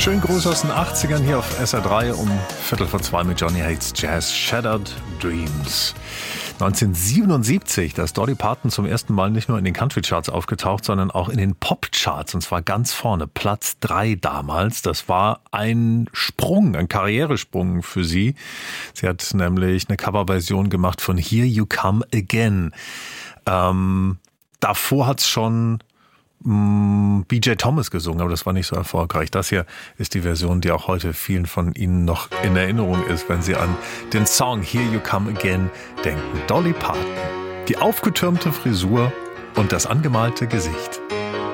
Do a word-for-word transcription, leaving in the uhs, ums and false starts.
Schönen Gruß aus den achtzigern hier auf S R drei um Viertel vor zwei mit Johnny Hates Jazz, Shattered Dreams. neunzehnhundertsiebenundsiebzig, da ist Dolly Parton zum ersten Mal nicht nur in den Country-Charts aufgetaucht, sondern auch in den Pop-Charts, und zwar ganz vorne, Platz drei damals. Das war ein Sprung, ein Karrieresprung für sie. Sie hat nämlich eine Coverversion gemacht von Here You Come Again. Ähm, davor hat's schon B J Thomas gesungen, aber das war nicht so erfolgreich. Das hier ist die Version, die auch heute vielen von Ihnen noch in Erinnerung ist, wenn Sie an den Song Here You Come Again denken. Dolly Parton, die aufgetürmte Frisur und das angemalte Gesicht.